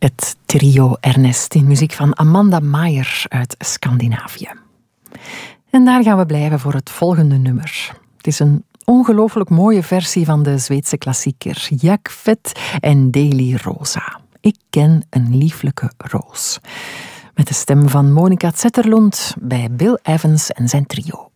Het trio Ernest in muziek van Amanda Meijer uit Scandinavië. En daar gaan we blijven voor het volgende nummer. Het is een ongelooflijk mooie versie van de Zweedse klassieker Jack Fett en Daily Rosa. Ik ken een lieflijke roos. Met de stem van Monica Zetterlund bij Bill Evans en zijn trio.